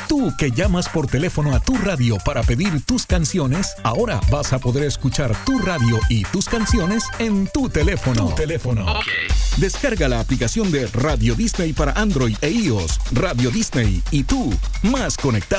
Tú que llamas por teléfono a tu radio para pedir tus canciones, ahora vas a poder escuchar tu radio y tus canciones en tu teléfono. Okay. Descarga la aplicación de Radio Disney para Android e iOS. Radio Disney y tú, más conectados.